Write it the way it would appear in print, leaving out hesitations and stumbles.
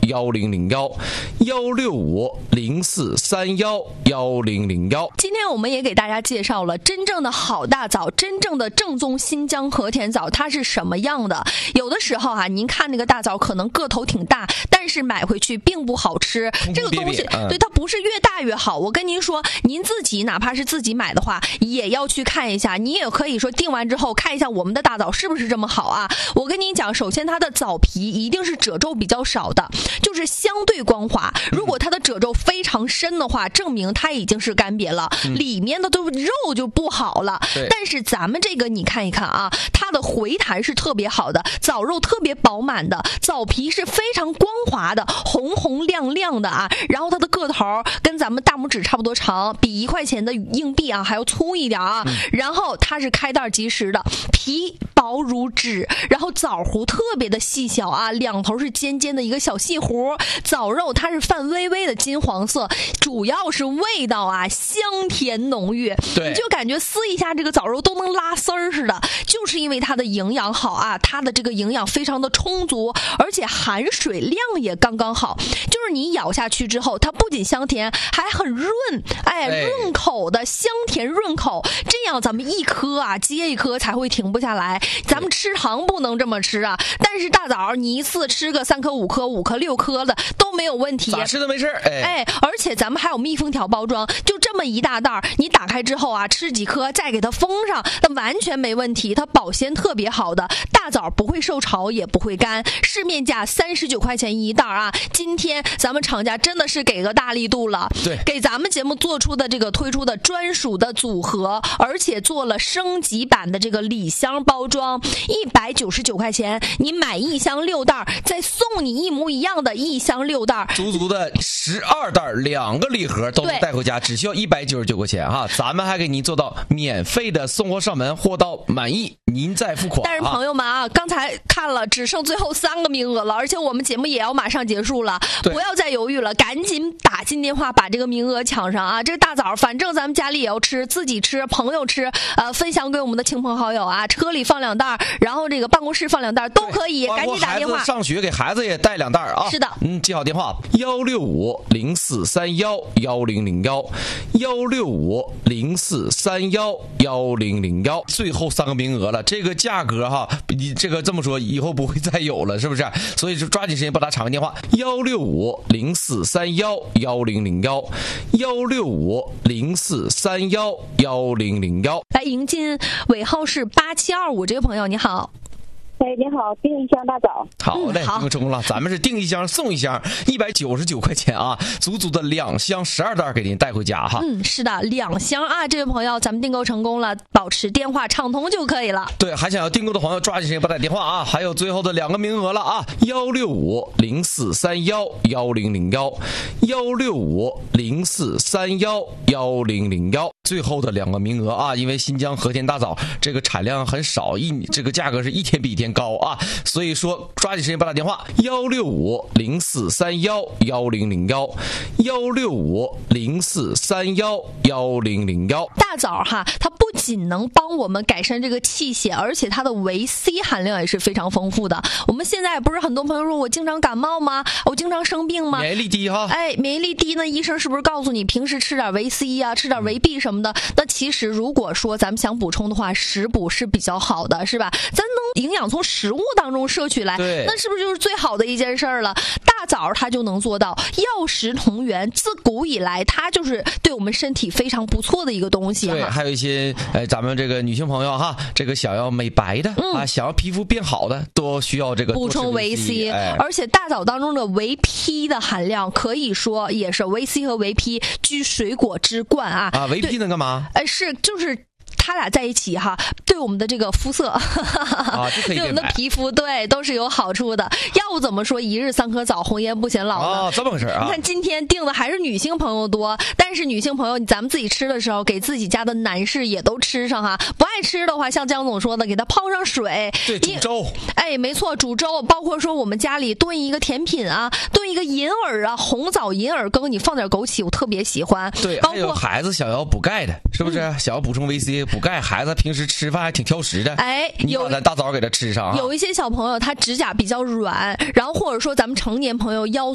16504311001。 今天我们也给大家介绍了真正的好大枣，真正的正宗新疆和田枣它是什么样的。有的时候啊，您看那个大枣可能个头挺大，但是买回去并不好吃。这个东西对它不是越大越好。我跟您说，您自己哪怕是自己买的话，也要去看一下。你也可以说订完之后看一下我们的大枣是不是这么好啊。我跟您讲，首先它的枣皮一定是褶皱比较少的，就是相对光滑。如果它的褶皱非常深的话，证明它已经是干瘪了，里面的都肉就不好了。但是咱们这个你看一看啊，它的回弹是特别好的，枣肉特别饱满的，枣皮是非常光滑的，红红亮亮的啊。然后它的个头跟咱们大拇指差不多长，比1块钱的硬币啊还要粗一点啊。然后它是开袋即食的，皮薄如纸，然后枣核特别的细小啊，两头是尖尖的一个小细核，枣肉它是泛微微的金黄色，主要是味道啊香甜浓郁，你就感觉撕一下这个枣肉都能拉丝儿似的，就是因为它的营养好啊，它的这个营养非常的充足，而且含水量也刚刚好，就是你咬下去之后，它不仅香甜，还很润，润口的，香甜润口，这样咱们一颗啊接一颗才会停不下来。咱们吃糖不能这么吃啊，但是大枣你一次吃个3颗5颗5颗6颗的都没有问题， 咋吃都没事。 而且咱们还有密封条包装，就这么一大袋，你打开之后啊，吃几颗再给它封上，那完全没问题，它保鲜特别好的大枣，不会受潮也不会干，市面价39块钱一袋啊。今天咱们厂家真的是给个大力度了，给咱们节目做出的这个推出的专属的组合，而且做了升级版的这个礼箱包装，199块钱，你买1箱6袋，再送你一模一样的1箱6袋， 足的12袋，2个礼盒都能带回家，只需要199块钱哈。咱们还给您做到免费的送货上门，货到满意您再付款。 但是朋友们啊，刚才看了只剩最后3个名额了，而且我们节目也要马上结束了，不要再犹豫了，赶紧打进电话把这个名额抢上啊！这个大枣反正咱们家里也要吃，自己吃，朋友吃，分享给我们的亲朋好友啊，车里放2袋，然后这个办公室放2袋都可以，赶紧打电话。 上学给孩子也带2袋啊。 是的， 记好电话16504311001，16504311001，最后3个名额了，这个价格哈，你这个这么说以后不会再有了，是不是？所以就抓紧时间拨打厂个电话16504311001，16504311001。 来迎接尾号是8725这个朋友，你好。 你好，订1箱大枣。 好嘞，订成功了。咱们是订1箱送1箱，199块钱啊，足足的2箱12袋给您带回家哈。 是的，2箱啊，这位朋友，咱们订购成功了，保持电话畅通就可以了。 对，还想要订购的朋友抓紧时间拨打电话啊，还有最后的2个名额了啊，16504311001，16504311001，最后的2个名额啊，因为新疆和田大枣这个产量很少，这个价格是一天比一天高啊，所以说抓紧时间拨打电话16504311001，16504311001。 大枣哈，它不仅能帮我们改善这个气血，而且它的维 C 含量也是非常丰富的。我们现在不是很多朋友说我经常感冒吗？我经常生病吗？ 免疫力低哈。 免疫力低呢，医生是不是告诉你平时吃点维 C 啊，吃点维 B 什么的？那其实如果说咱们想补充的话，食补是比较好的，是吧？咱能营养从食物当中摄取来，那是不是就是最好的一件事儿了？大枣它就能做到药食同源，自古以来它就是对我们身体非常不错的一个东西。 对，还有一些咱们这个女性朋友哈，这个想要美白的啊，想要皮肤变好的，都需要这个补充维 C。而且大枣当中的维 P 的含量可以说也是维 C 和维 P 居水果之冠啊。 维 P 能干嘛？ 就是它俩在一起哈，对我们的这个肤色对我们的皮肤都是有好处的。要不怎么说1日3颗枣，红颜不显老呢？ 这么回事啊！ 你看今天订的还是女性朋友多，但是女性朋友咱们自己吃的时候，给自己家的男士也都吃上哈。不爱吃的话，像江总说的，给它泡上水， 对，煮粥。 没错，煮粥，包括说我们家里炖一个甜品啊，炖一个银耳啊，红枣银耳羹，你放点枸杞，我特别喜欢。 对，还有孩子想要补钙的，是不是？想要补充维 C 补钙，孩子平时吃饭还挺挑食的，你把咱大枣给他吃上。 有一些小朋友他指甲比较软，然后或者说咱们成年朋友腰